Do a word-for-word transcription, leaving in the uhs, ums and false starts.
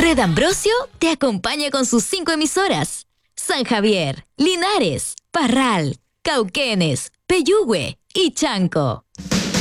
Red Ambrosio te acompaña con sus cinco emisoras: San Javier, Linares, Parral, Cauquenes, Peyúgue y Chanco.